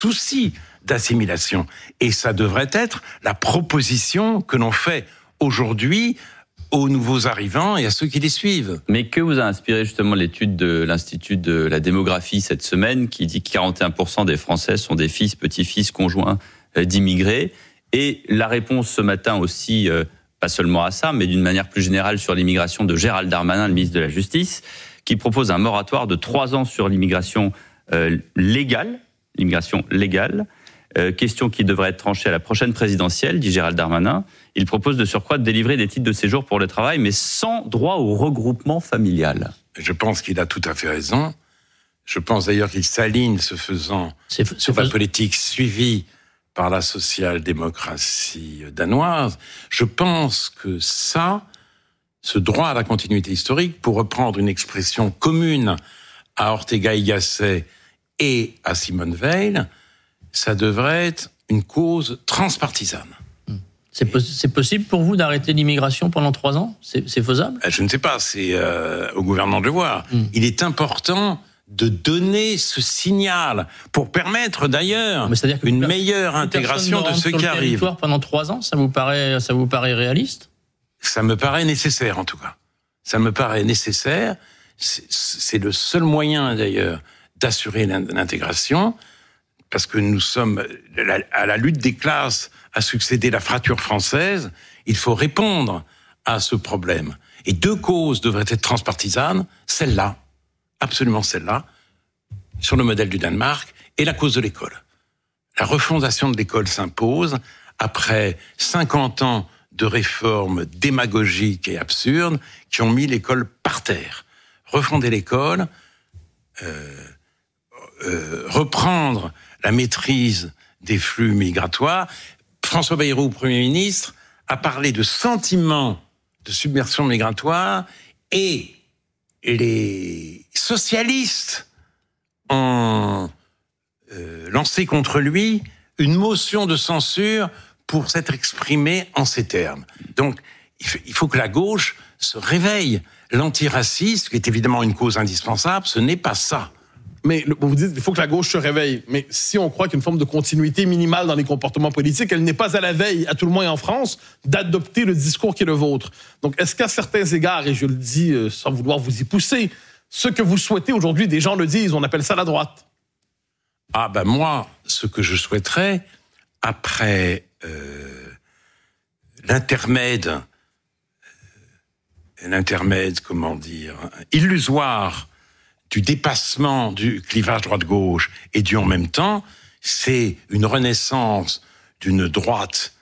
souci d'assimilation. Et ça devrait être la proposition que l'on fait aujourd'hui aux nouveaux arrivants et à ceux qui les suivent. Mais que vous a inspiré justement l'étude de l'Institut de la démographie cette semaine, qui dit que 41% des Français sont des fils, petits-fils, conjoints d'immigrés. Et la réponse ce matin aussi, pas seulement à ça, mais d'une manière plus générale sur l'immigration de Gérald Darmanin, le ministre de la Justice, qui propose un moratoire de 3 ans sur l'immigration légale. Question qui devrait être tranchée à la prochaine présidentielle, dit Gérald Darmanin. Il propose de surcroît de délivrer des titres de séjour pour le travail, mais sans droit au regroupement familial. Je pense qu'il a tout à fait raison. Je pense d'ailleurs qu'il s'aligne, ce faisant, sur la politique suivie par la social-démocratie danoise. Je pense que ce droit à la continuité historique, pour reprendre une expression commune à Ortega y Gasset et à Simone Veil, ça devrait être une cause transpartisane. C'est possible pour vous d'arrêter l'immigration pendant 3 ans ? C'est faisable ? Je ne sais pas, c'est au gouvernement de le voir. Il est important de donner ce signal pour permettre d'ailleurs une meilleure intégration de ceux qui arrivent. Pendant 3 ans, ça vous paraît réaliste ? Ça me paraît nécessaire en tout cas. Ça me paraît nécessaire. C'est le seul moyen d'ailleurs d'assurer l'intégration, parce que nous sommes à la lutte des classes, a succédé la fracture française. Il faut répondre à ce problème. Et 2 causes devraient être transpartisanes, celle-là, absolument celle-là, sur le modèle du Danemark, et la cause de l'école. La refondation de l'école s'impose après 50 ans de réformes démagogiques et absurdes qui ont mis l'école par terre. Refonder l'école, reprendre la maîtrise des flux migratoires. François Bayrou, Premier ministre, a parlé de sentiment de submersion migratoire, et les socialistes ont lancé contre lui une motion de censure pour s'être exprimé en ces termes. Donc, il faut que la gauche se réveille. L'antiracisme, qui est évidemment une cause indispensable, ce n'est pas ça. Mais vous dites qu'il faut que la gauche se réveille. Mais si on croit qu'il y a une forme de continuité minimale dans les comportements politiques, elle n'est pas à la veille, à tout le moins en France, d'adopter le discours qui est le vôtre. Donc, est-ce qu'à certains égards, et je le dis sans vouloir vous y pousser, ce que vous souhaitez aujourd'hui, des gens le disent, on appelle ça la droite? Moi, ce que je souhaiterais, après l'intermède, illusoire du dépassement du clivage droite-gauche et du en même temps, c'est une renaissance d'une droite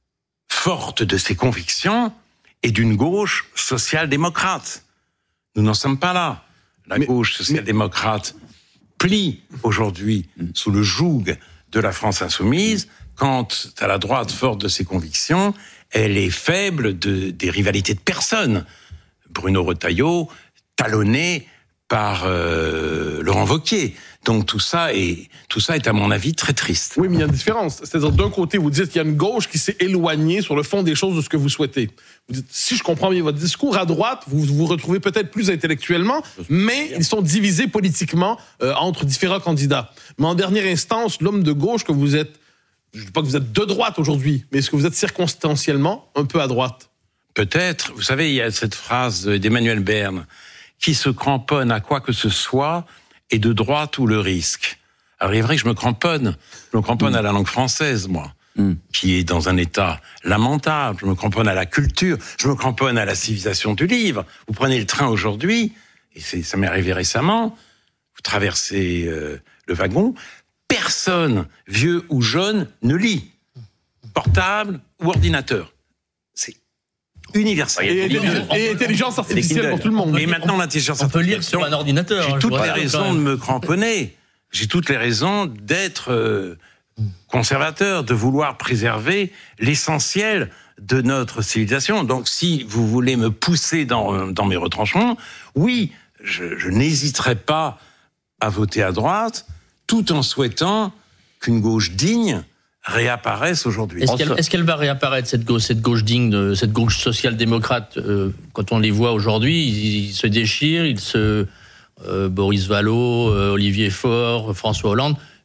forte de ses convictions et d'une gauche social-démocrate. Nous n'en sommes pas là. La gauche social-démocrate plie aujourd'hui sous le joug de la France insoumise. Quant à la droite forte de ses convictions, elle est faible des rivalités de personnes. Bruno Retailleau, talonné par Laurent Wauquiez. Donc tout ça est à mon avis très triste. Oui, mais il y a une différence. C'est-à-dire, d'un côté, vous dites qu'il y a une gauche qui s'est éloignée sur le fond des choses de ce que vous souhaitez. Vous dites, si je comprends bien votre discours, à droite, vous vous retrouvez peut-être plus intellectuellement, mais ils sont divisés politiquement entre différents candidats. Mais en dernière instance, l'homme de gauche que vous êtes, je ne dis pas que vous êtes de droite aujourd'hui, mais est-ce que vous êtes circonstanciellement un peu à droite? Peut-être. Vous savez, il y a cette phrase d'Emmanuel Berne: qui se cramponne à quoi que ce soit est de droite ou le risque. Alors il est vrai que je me cramponne à la langue française, moi, qui est dans un état lamentable. Je me cramponne à la culture, je me cramponne à la civilisation du livre. Vous prenez le train aujourd'hui, et ça m'est arrivé récemment, vous traversez le wagon, personne, vieux ou jeune, ne lit. Portable ou ordinateur. C'est universel. Et intelligence artificielle pour tout le monde. Et maintenant, l'intelligence artificielle. On peut lire sur un ordinateur. J'ai toutes les raisons de me cramponner. J'ai toutes les raisons d'être conservateur, de vouloir préserver l'essentiel de notre civilisation. Donc, si vous voulez me pousser dans mes retranchements, oui, je n'hésiterai pas à voter à droite, tout en souhaitant qu'une gauche digne réapparaisse aujourd'hui. Est-ce qu'elle va réapparaître, cette gauche digne, cette gauche social-démocrate? Quand on les voit aujourd'hui, ils se déchirent, Boris Vallaud, Olivier Faure, François Hollande.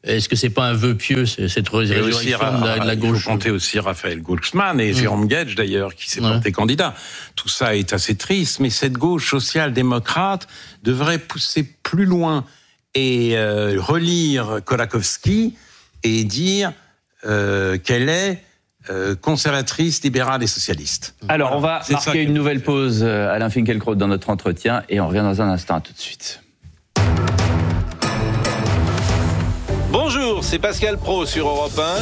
Est-ce que c'est pas un vœu pieux, cette résurrection de la gauche? Il faut compter aussi Raphaël Glucksmann et Jérôme Guedj, d'ailleurs, qui s'est porté candidat. Tout ça est assez triste, mais cette gauche social-démocrate devrait pousser plus loin et relire Kolakowski et dire qu'elle est conservatrice, libérale et socialiste. Alors, on va marquer une nouvelle pause, Alain Finkielkraut, dans notre entretien, et on revient dans un instant. À tout de suite. Bonjour, c'est Pascal Praud sur Europe 1.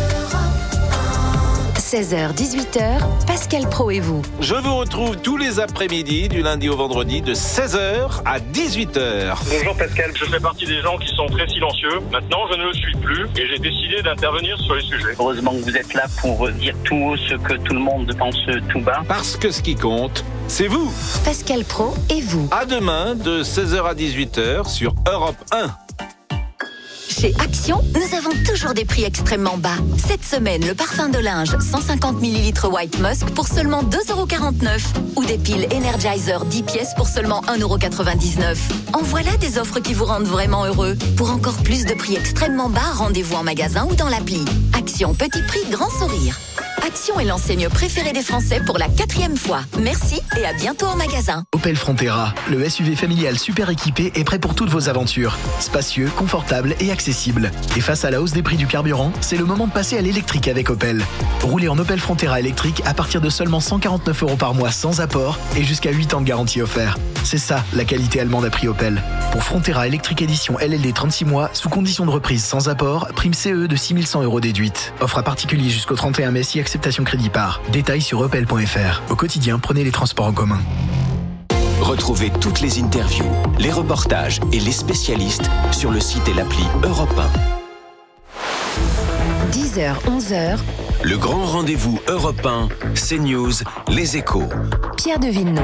16h-18h, Pascal Praud et vous. Je vous retrouve tous les après-midi, du lundi au vendredi, de 16h à 18h. Bonjour Pascal, je fais partie des gens qui sont très silencieux. Maintenant, je ne le suis plus et j'ai décidé d'intervenir sur les sujets. Heureusement que vous êtes là pour dire tout haut ce que tout le monde pense tout bas. Parce que ce qui compte, c'est vous. Pascal Praud et vous. À demain, de 16h à 18h sur Europe 1. Chez Action, nous avons toujours des prix extrêmement bas. Cette semaine, le parfum de linge 150 ml White Musk pour seulement 2,49 € ou des piles Energizer 10 pièces pour seulement 1,99 €. En voilà des offres qui vous rendent vraiment heureux. Pour encore plus de prix extrêmement bas, rendez-vous en magasin ou dans l'appli. Action, petit prix, grand sourire. Action est l'enseigne préférée des Français pour la 4e fois. Merci et à bientôt en magasin. Opel Frontera, le SUV familial super équipé est prêt pour toutes vos aventures. Spacieux, confortable et accessible. Et face à la hausse des prix du carburant, c'est le moment de passer à l'électrique avec Opel. Roulez en Opel Frontera électrique à partir de seulement 149 € par mois sans apport et jusqu'à 8 ans de garantie offert. C'est ça, la qualité allemande à prix Opel. Pour Frontera électrique édition LLD 36 mois, sous condition de reprise sans apport, prime CE de 6 100 € déduite. Offre à particulier jusqu'au 31 mai si acceptation crédit par. Détails sur opel.fr. Au quotidien, prenez les transports en commun. Retrouvez toutes les interviews, les reportages et les spécialistes sur le site et l'appli Europe 1. 10h, 11h. Le grand rendez-vous Europe 1, CNews, Les Échos. Pierre de Villeneuve.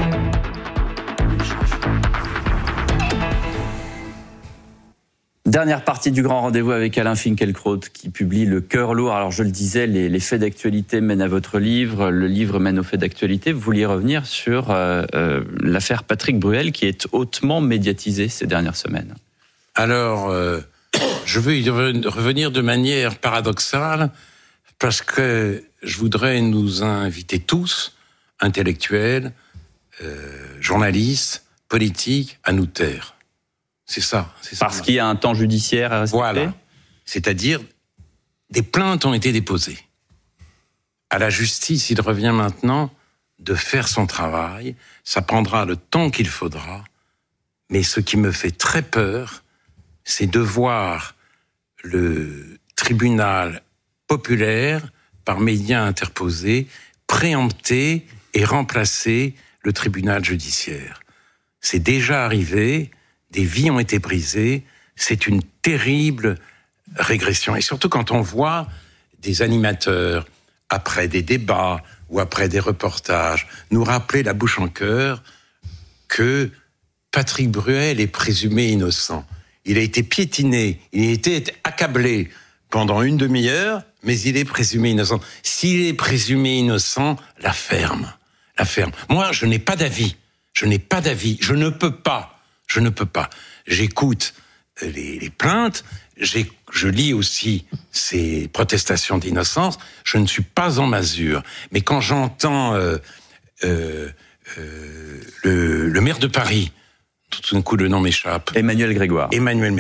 Dernière partie du grand rendez-vous avec Alain Finkielkraut qui publie Le cœur lourd. Alors je le disais, les faits d'actualité mènent à votre livre, le livre mène aux faits d'actualité. Vous vouliez revenir sur l'affaire Patrick Bruel qui est hautement médiatisée ces dernières semaines. Alors, je veux y revenir de manière paradoxale parce que je voudrais nous inviter tous, intellectuels, journalistes, politiques, à nous taire. C'est ça. Parce qu'il y a un temps judiciaire à respecter. Voilà. C'est-à-dire, des plaintes ont été déposées. À la justice, il revient maintenant de faire son travail. Ça prendra le temps qu'il faudra. Mais ce qui me fait très peur, c'est de voir le tribunal populaire, par médias interposés, préempter et remplacer le tribunal judiciaire. C'est déjà arrivé. Des vies ont été brisées, c'est une terrible régression. Et surtout quand on voit des animateurs, après des débats ou après des reportages, nous rappeler la bouche en cœur que Patrick Bruel est présumé innocent. Il a été piétiné, il a été accablé pendant une demi-heure, mais il est présumé innocent. S'il est présumé innocent, la ferme. Moi, je n'ai pas d'avis. Je ne peux pas. J'écoute les plaintes, je lis aussi ces protestations d'innocence, je ne suis pas en masure. Mais quand j'entends le maire de Paris, tout d'un coup le nom m'échappe, Emmanuel Grégoire,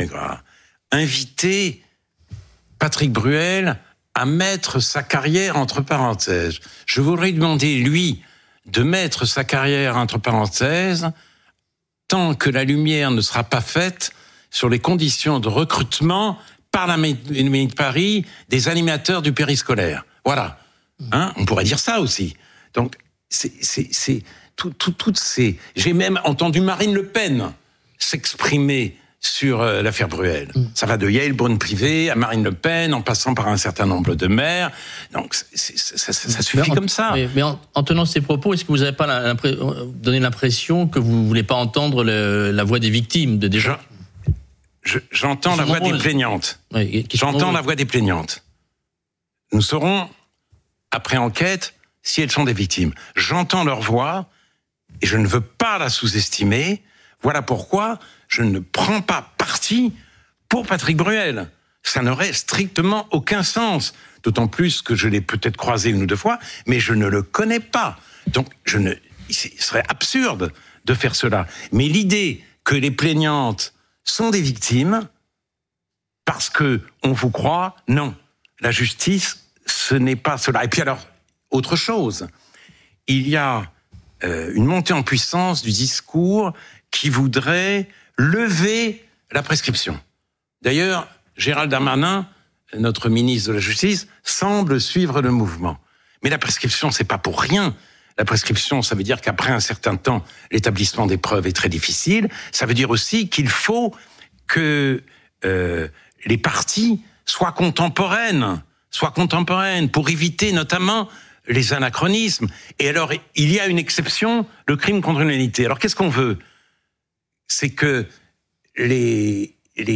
inviter Patrick Bruel à mettre sa carrière entre parenthèses. Je voudrais demander, lui, de mettre sa carrière entre parenthèses tant que la lumière ne sera pas faite sur les conditions de recrutement par la mairie de Paris des animateurs du périscolaire. Voilà. On pourrait dire ça aussi. Donc, c'est toutes ces... J'ai même entendu Marine Le Pen s'exprimer sur l'affaire Bruel. Ça va de Yael Braun-Privé à Marine Le Pen, en passant par un certain nombre de maires. Donc, ça suffit comme ça. Mais en tenant ces propos, est-ce que vous n'avez pas donné l'impression que vous ne voulez pas entendre la voix des victimes de des gens? J'entends la voix des plaignantes. Oui, J'entends la voix des plaignantes. Nous saurons, après enquête, si elles sont des victimes. J'entends leur voix et je ne veux pas la sous-estimer. Voilà pourquoi je ne prends pas parti pour Patrick Bruel. Ça n'aurait strictement aucun sens. D'autant plus que je l'ai peut-être croisé une ou deux fois, mais je ne le connais pas. Donc, ce serait absurde de faire cela. Mais l'idée que les plaignantes sont des victimes, parce que on vous croit, non. La justice, ce n'est pas cela. Et puis alors, autre chose. Il y a une montée en puissance du discours qui voudrait lever la prescription. D'ailleurs, Gérald Darmanin, notre ministre de la Justice, semble suivre le mouvement. Mais la prescription, c'est pas pour rien. La prescription, ça veut dire qu'après un certain temps, l'établissement des preuves est très difficile. Ça veut dire aussi qu'il faut que les parties soient contemporaines pour éviter notamment les anachronismes. Et alors, il y a une exception, le crime contre l'humanité. Alors, qu'est-ce qu'on veut ? C'est que les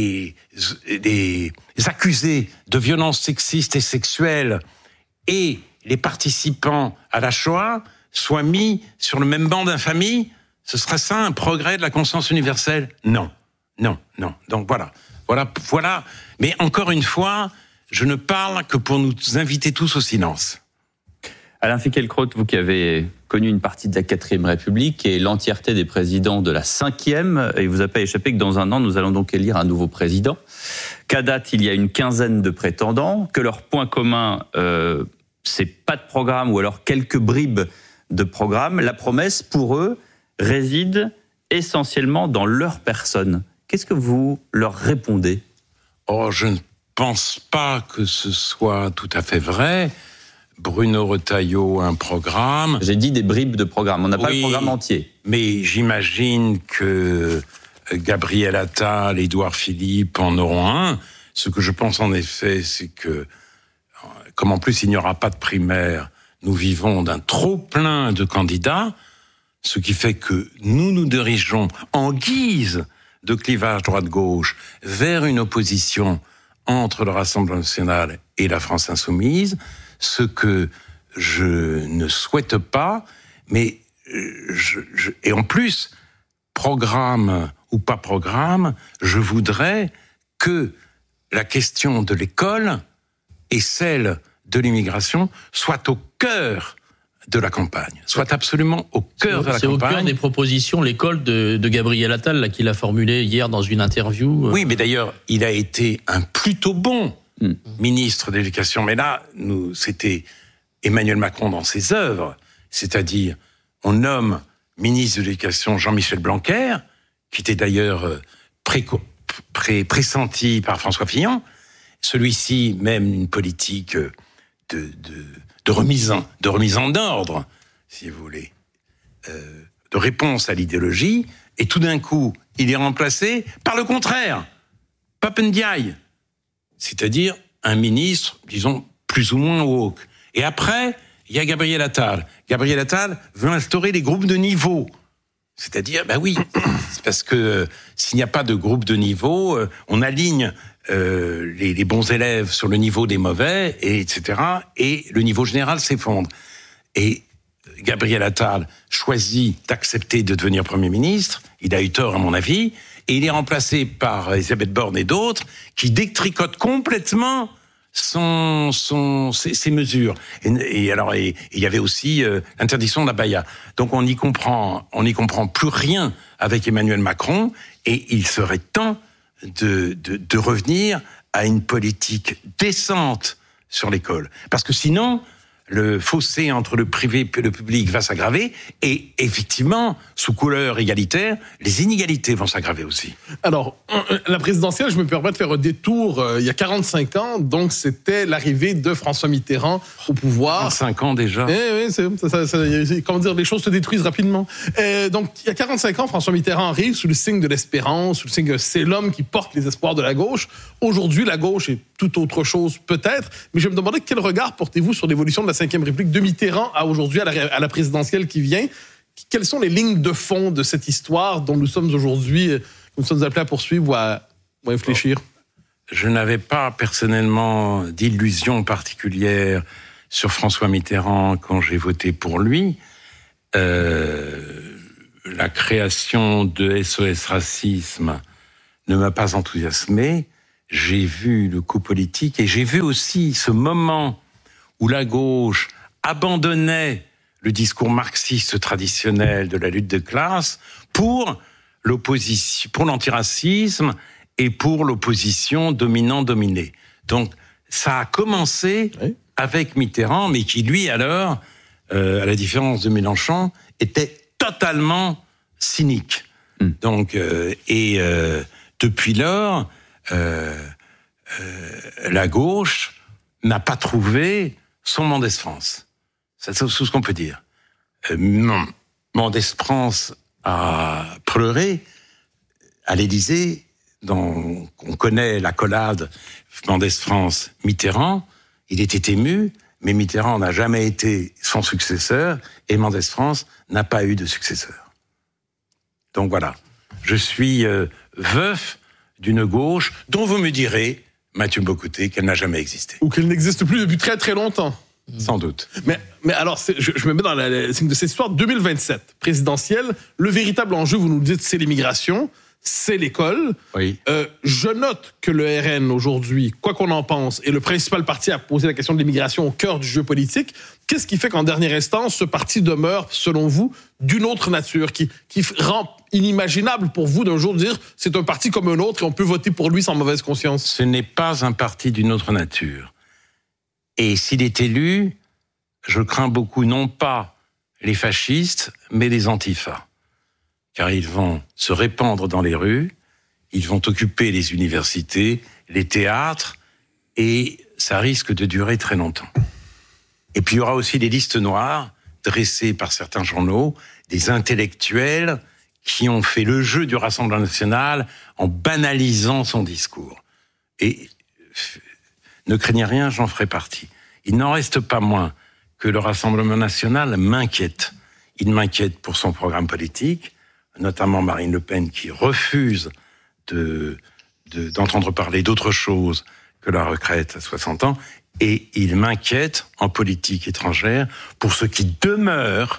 accusés de violences sexistes et sexuelles et les participants à la Shoah soient mis sur le même banc d'infamie. Ce serait ça un progrès de la conscience universelle ? Non. Donc voilà. Mais encore une fois, je ne parle que pour nous inviter tous au silence. Alain Finkielkraut, vous qui avez connu une partie de la 4e République et l'entièreté des présidents de la 5e, il vous a pas échappé que dans un an, nous allons donc élire un nouveau président. Qu'à date, il y a une quinzaine de prétendants, que leur point commun, c'est pas de programme ou alors quelques bribes de programme. La promesse, pour eux, réside essentiellement dans leur personne. Qu'est-ce que vous leur répondez ? Oh, je ne pense pas que ce soit tout à fait vrai. Bruno Retailleau, un programme. J'ai dit des bribes de programme, on n'a pas le programme entier. Mais j'imagine que Gabriel Attal, Édouard Philippe en auront un. Ce que je pense en effet, c'est que, comme en plus il n'y aura pas de primaire, nous vivons d'un trop-plein de candidats, ce qui fait que nous nous dirigeons en guise de clivage droite-gauche vers une opposition entre le Rassemblement national et la France insoumise, ce que je ne souhaite pas, mais et en plus, programme ou pas programme, je voudrais que la question de l'école et celle de l'immigration soient au cœur de la campagne, soit absolument au cœur de la campagne. C'est au cœur des propositions, l'école de Gabriel Attal, là, qu'il a formulé hier dans une interview. Oui, mais d'ailleurs, il a été un plutôt bon ministre de l'Éducation. Mais là, c'était Emmanuel Macron dans ses œuvres. C'est-à-dire, on nomme ministre de l'Éducation Jean-Michel Blanquer, qui était d'ailleurs pressenti par François Fillon. Celui-ci mène une politique de remise en ordre, si vous voulez, de réponse à l'idéologie, et tout d'un coup, il est remplacé par le contraire, Pape Ndiaye, c'est-à-dire un ministre, disons, plus ou moins woke. Et après, il y a Gabriel Attal. Gabriel Attal veut instaurer les groupes de niveau. C'est-à-dire, oui, c'est parce que s'il n'y a pas de groupe de niveau, on aligne les bons élèves sur le niveau des mauvais, etc. Et le niveau général s'effondre. Et Gabriel Attal choisit d'accepter de devenir Premier ministre. Il a eu tort, à mon avis. Et il est remplacé par Elisabeth Borne et d'autres qui détricotent complètement ces mesures. Et il y avait aussi l'interdiction de la baya. Donc on n'y comprend plus rien avec Emmanuel Macron, et il serait temps de revenir à une politique décente sur l'école. Parce que sinon, le fossé entre le privé et le public va s'aggraver, et effectivement, sous couleur égalitaire, les inégalités vont s'aggraver aussi. Alors, la présidentielle, je me permets de faire un détour il y a 45 ans, donc c'était l'arrivée de François Mitterrand au pouvoir. 45 ans déjà. Oui, comment dire, les choses se détruisent rapidement. Donc, il y a 45 ans, François Mitterrand arrive sous le signe de l'espérance, sous le signe que c'est l'homme qui porte les espoirs de la gauche. Aujourd'hui, la gauche est tout autre chose, peut-être, mais je me demandais quel regard portez-vous sur l'évolution de la Ve République de Mitterrand à aujourd'hui, à la présidentielle qui vient. Quelles sont les lignes de fond de cette histoire dont nous sommes aujourd'hui, nous sommes appelés à poursuivre ou à réfléchir? Je n'avais pas personnellement d'illusion particulière sur François Mitterrand quand j'ai voté pour lui. La création de SOS Racisme ne m'a pas enthousiasmé, j'ai vu le coup politique et j'ai vu aussi ce moment où la gauche abandonnait le discours marxiste traditionnel de la lutte de classe pour l'opposition, pour l'antiracisme et pour l'opposition dominant-dominé. Donc, ça a commencé avec Mitterrand, mais qui, lui, alors, à la différence de Mélenchon, était totalement cynique. Donc, depuis lors, la gauche n'a pas trouvé son Mendès France. C'est tout ce qu'on peut dire. Mendès France a pleuré à l'Élysée. On connaît l'accolade Mendès France-Mitterrand. Il était ému, mais Mitterrand n'a jamais été son successeur et Mendès France n'a pas eu de successeur. Donc voilà, je suis veuf d'une gauche dont vous me direz, Mathieu Bocoté, qu'elle n'a jamais existé. Ou qu'elle n'existe plus depuis très très longtemps. Sans doute. Mais alors, je me mets dans de cette histoire 2027 présidentielle. Le véritable enjeu, vous nous le dites, c'est l'immigration, c'est l'école. Oui. Je note que le RN aujourd'hui, quoi qu'on en pense, est le principal parti à poser la question de l'immigration au cœur du jeu politique. Qu'est-ce qui fait qu'en dernière instance, ce parti demeure, selon vous, d'une autre nature, qui rend inimaginable pour vous d'un jour de dire c'est un parti comme un autre et on peut voter pour lui sans mauvaise conscience? Ce n'est pas un parti d'une autre nature. Et s'il est élu, je crains beaucoup non pas les fascistes, mais les antifas. Car ils vont se répandre dans les rues, ils vont occuper les universités, les théâtres, et ça risque de durer très longtemps. Et puis il y aura aussi des listes noires dressées par certains journaux, des intellectuels qui ont fait le jeu du Rassemblement national en banalisant son discours. Et ne craignez rien, j'en ferai partie. Il n'en reste pas moins que le Rassemblement national m'inquiète. Il m'inquiète pour son programme politique, notamment Marine Le Pen qui refuse d'entendre parler d'autre chose que la retraite à 60 ans. Et il m'inquiète en politique étrangère pour ce qui demeure,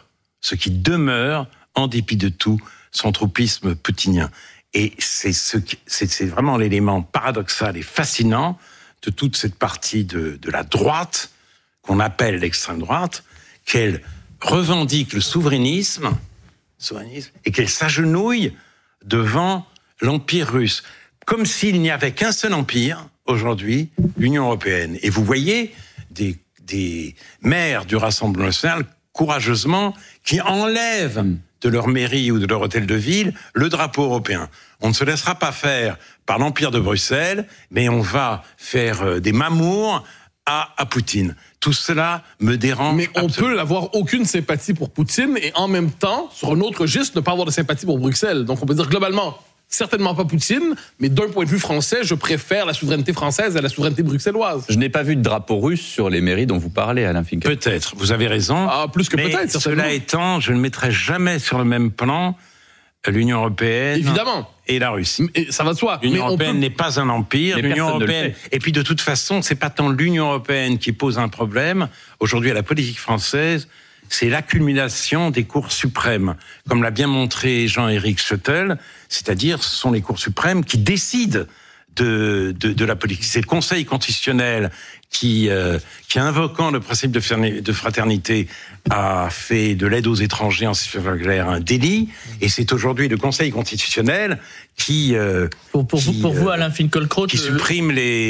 en dépit de tout, son tropisme poutinien. Et c'est vraiment l'élément paradoxal et fascinant de toute cette partie de la droite, qu'on appelle l'extrême droite, qu'elle revendique le souverainisme et qu'elle s'agenouille devant l'Empire russe. Comme s'il n'y avait qu'un seul empire, aujourd'hui, l'Union européenne. Et vous voyez des maires du Rassemblement national, courageusement, qui enlèvent de leur mairie ou de leur hôtel de ville le drapeau européen. On ne se laissera pas faire par l'Empire de Bruxelles, mais on va faire des mamours à Poutine. Tout cela me dérange. Mais on absolument. peut avoir aucune sympathie pour Poutine et en même temps, sur un autre registre, ne pas avoir de sympathie pour Bruxelles. Donc on peut dire globalement, certainement pas Poutine, mais d'un point de vue français, je préfère la souveraineté française à la souveraineté bruxelloise. Je n'ai pas vu de drapeau russe sur les mairies dont vous parlez, Alain Finkielkraut. Peut-être, vous avez raison. Ah, plus que mais peut-être, certainement. Cela étant, je ne mettrai jamais sur le même plan l'Union européenne Évidemment. Et la Russie. Et ça va de soi. L'Union européenne n'est pas un empire. Mais L'Union personne ne le européenne. fait. Et puis de toute façon, c'est pas tant l'Union européenne qui pose un problème. Aujourd'hui, à la politique française, c'est l'accumulation des cours suprêmes, comme l'a bien montré Jean-Éric Schuttel. C'est-à-dire, ce sont les cours suprêmes qui décident de la politique. C'est le Conseil constitutionnel qui invoquant le principe de fraternité, a fait de l'aide aux étrangers en situation de guerre un délit, et c'est aujourd'hui le Conseil constitutionnel qui vous, Alain Finkielkraut, qui supprime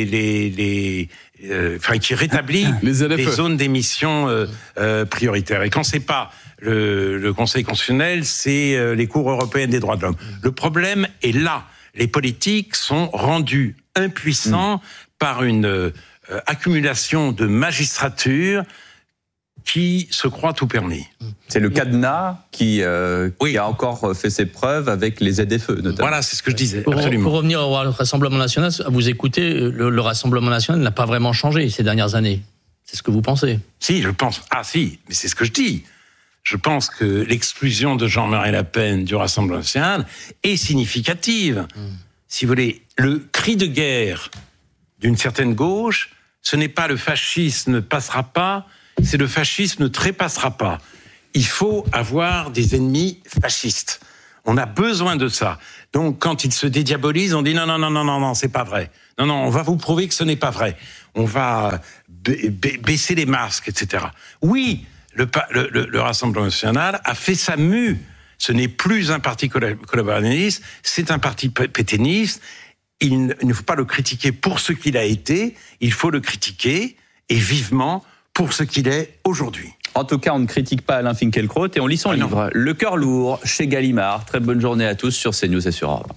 qui rétablit les zones d'émission prioritaires. Et quand c'est pas le Conseil constitutionnel, c'est les cours européennes des droits de l'homme. Le problème est là. Les politiques sont rendus impuissants par une accumulation de magistrature qui se croit tout permis. C'est le cadenas qui a encore fait ses preuves avec les ZFE, notamment. Voilà, c'est ce que je disais, pour absolument. revenir au Rassemblement national, à vous écouter, le Rassemblement national n'a pas vraiment changé ces dernières années. C'est ce que vous pensez? Si, je pense. Ah si, mais c'est ce que je dis. Je pense que l'exclusion de Jean-Marie Le Pen du Rassemblement national est significative. Si vous voulez, le cri de guerre d'une certaine gauche, ce n'est pas le fascisme ne passera pas, c'est le fascisme ne trépassera pas. Il faut avoir des ennemis fascistes. On a besoin de ça. Donc, quand ils se dédiabolisent, on dit non, c'est pas vrai. Non, on va vous prouver que ce n'est pas vrai. On va baisser les masques, etc. Oui, le Rassemblement national a fait sa mue. Ce n'est plus un parti collaborationniste, c'est un parti pétainiste. Il ne faut pas le critiquer pour ce qu'il a été, il faut le critiquer, et vivement, pour ce qu'il est aujourd'hui. En tout cas, on ne critique pas Alain Finkielkraut et on lit son livre, Le cœur lourd, chez Gallimard. Très bonne journée à tous sur CNews et sur Europe.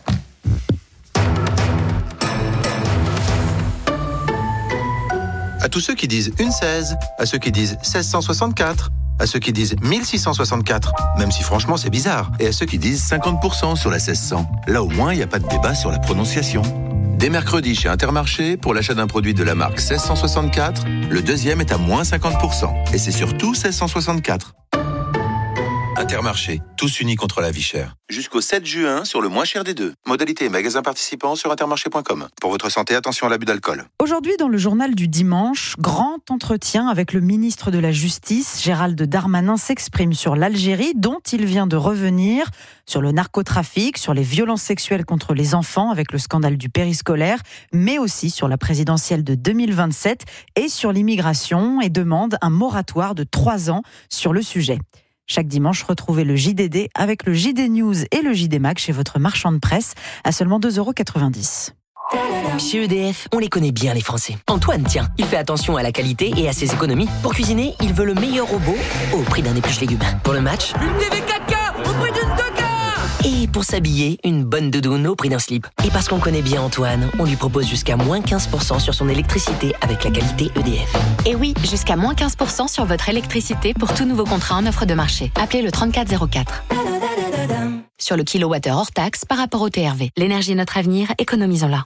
À tous ceux qui disent une 16, à ceux qui disent 1664, à ceux qui disent 1664, même si franchement c'est bizarre, et à ceux qui disent 50% sur la 1600. Là au moins, il n'y a pas de débat sur la prononciation. Dès mercredi chez Intermarché, pour l'achat d'un produit de la marque 1664, le deuxième est à moins 50%. Et c'est surtout 1664. Intermarché, tous unis contre la vie chère. Jusqu'au 7 juin sur le moins cher des deux. Modalité et magasins participants sur intermarché.com. Pour votre santé, attention à l'abus d'alcool. Aujourd'hui, dans le journal du dimanche, grand entretien avec le ministre de la Justice. Gérald Darmanin s'exprime sur l'Algérie, dont il vient de revenir, sur le narcotrafic, sur les violences sexuelles contre les enfants avec le scandale du périscolaire, mais aussi sur la présidentielle de 2027 et sur l'immigration, et demande un moratoire de 3 ans sur le sujet. Chaque dimanche, retrouvez le JDD avec le JD News et le JD Mag chez votre marchand de presse à seulement 2,90 €. Chez EDF, on les connaît bien les Français. Antoine, tiens, il fait attention à la qualité et à ses économies. Pour cuisiner, il veut le meilleur robot au prix d'un épluche légumes. Pour le match, une TV 4K au prix d'une 2K. Et pour s'habiller, une bonne doudoune au prix d'un slip. Et parce qu'on connaît bien Antoine, on lui propose jusqu'à moins 15% sur son électricité avec la qualité EDF. Et oui, jusqu'à moins 15% sur votre électricité pour tout nouveau contrat en offre de marché. Appelez le 3404. Sur le kilowattheure hors taxe par rapport au TRV. L'énergie est notre avenir, économisons-la.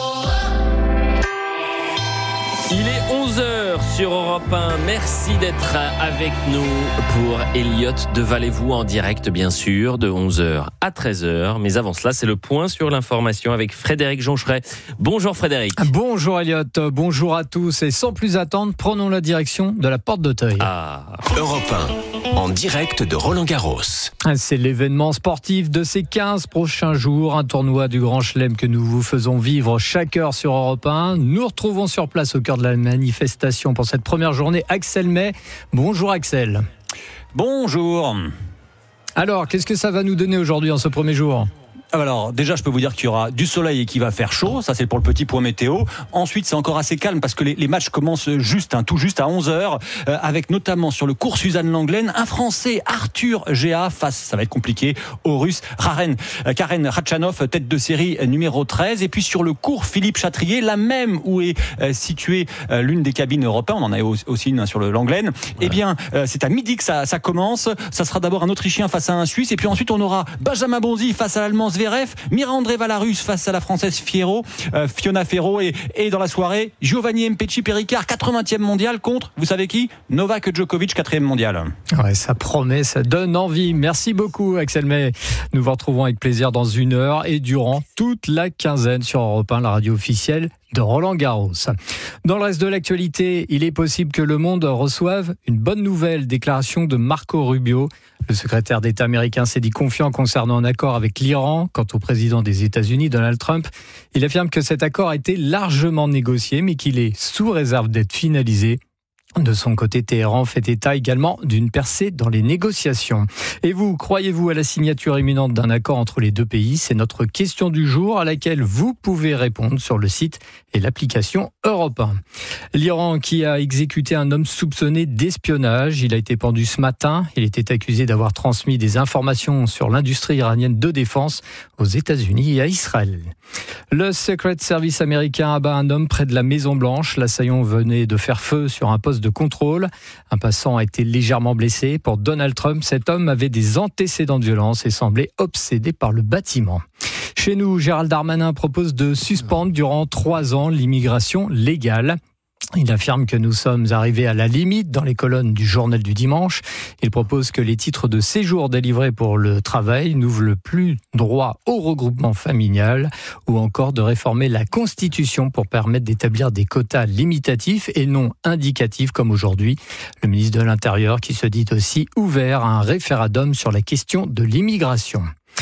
Il est 11h sur Europe 1. Merci d'être avec nous pour Elliot de Valez-vous en direct, bien sûr, de 11h à 13h. Mais avant cela, c'est le point sur l'information avec Frédéric Joncheret. Bonjour Frédéric. Bonjour Elliot, bonjour à tous. Et sans plus attendre, prenons la direction de la porte d'Auteuil. Europe 1, en direct de Roland-Garros. C'est l'événement sportif de ces 15 prochains jours. Un tournoi du Grand Chelem que nous vous faisons vivre chaque heure sur Europe 1. Nous retrouvons sur place au cœur de la manifestation pour cette première journée Axel May. Bonjour Axel. Bonjour. Alors, qu'est-ce que ça va nous donner aujourd'hui en ce premier jour ? Alors déjà je peux vous dire qu'il y aura du soleil et qu'il va faire chaud, ça c'est pour le petit point météo. Ensuite c'est encore assez calme parce que les matchs commencent tout juste à 11h avec notamment sur le cours Suzanne Langlaine un Français, Arthur Géa, face, ça va être compliqué, au Russe Karen Khachanov, tête de série numéro 13. Et puis sur le cours Philippe Chatrier, la même où est située l'une des cabines européennes, on en a aussi une sur le Langlaine. Ouais. Eh bien c'est à midi que ça commence, ça sera d'abord un Autrichien face à un Suisse et puis ensuite on aura Benjamin Bonzi face à l'Allemand Zverev, Mira-André Valarusse face à la Française Fiona Ferro et dans la soirée, Giovanni Mpetshi Perricard, 80e mondial contre, vous savez qui ? Novak Djokovic, 4e mondial. Ouais, ça promet, ça donne envie. Merci beaucoup Axel May. Nous vous retrouvons avec plaisir dans 1 heure et durant toute la quinzaine sur Europe 1, la radio officielle de Roland-Garros. Dans le reste de l'actualité, il est possible que le monde reçoive une bonne nouvelle, déclaration de Marco Rubio. Le secrétaire d'État américain s'est dit confiant concernant un accord avec l'Iran. Quant au président des États-Unis, Donald Trump, il affirme que cet accord a été largement négocié, mais qu'il est sous réserve d'être finalisé. De son côté, Téhéran fait état également d'une percée dans les négociations. Et vous, croyez-vous à la signature imminente d'un accord entre les deux pays ? C'est notre question du jour à laquelle vous pouvez répondre sur le site et l'application Europe 1. L'Iran qui a exécuté un homme soupçonné d'espionnage. Il a été pendu ce matin. Il était accusé d'avoir transmis des informations sur l'industrie iranienne de défense aux États-Unis et à Israël. Le Secret Service américain abat un homme près de la Maison-Blanche. L'assaillant venait de faire feu sur un poste de contrôle. Un passant a été légèrement blessé. Pour Donald Trump, cet homme avait des antécédents de violence et semblait obsédé par le bâtiment. Chez nous, Gérald Darmanin propose de suspendre durant 3 ans l'immigration légale. Il affirme que nous sommes arrivés à la limite dans les colonnes du journal du dimanche. Il propose que les titres de séjour délivrés pour le travail n'ouvrent plus droit au regroupement familial ou encore de réformer la Constitution pour permettre d'établir des quotas limitatifs et non indicatifs comme aujourd'hui. Le ministre de l'Intérieur qui se dit aussi ouvert à un référendum sur la question de l'immigration.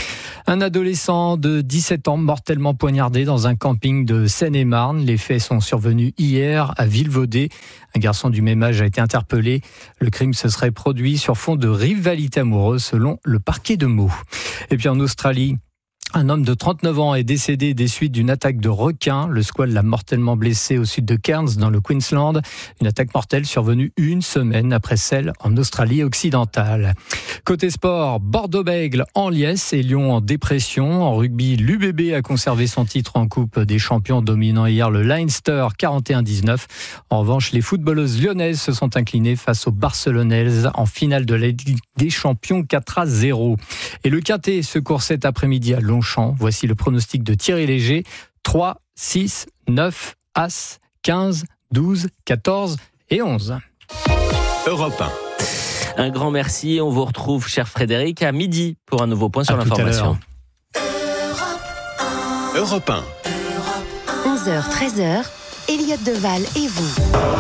Un adolescent de 17 ans mortellement poignardé dans un camping de Seine-et-Marne. Les faits sont survenus hier à Villevaudé. Un garçon du même âge a été interpellé. Le crime se serait produit sur fond de rivalité amoureuse selon le parquet de Meaux. Et puis en Australie, un homme de 39 ans est décédé des suites d'une attaque de requin. Le squale l'a mortellement blessé au sud de Cairns, dans le Queensland. Une attaque mortelle survenue une semaine après celle en Australie occidentale. Côté sport, Bordeaux-Bègles en liesse et Lyon en dépression. En rugby, l'UBB a conservé son titre en Coupe des Champions, dominant hier le Leinster 41-19. En revanche, les footballeuses lyonnaises se sont inclinées face aux Barcelonaises en finale de la Ligue des Champions 4-0. Et le Quintet se court cet après-midi à Longchamp. Voici le pronostic de Thierry Léger. 3, 6, 9, As, 15, 12, 14 et 11. Europe 1. Un grand merci. On vous retrouve, cher Frédéric, à midi pour un nouveau point sur l'information. Europe 1. 11h, 13h, Elliott Deval et vous.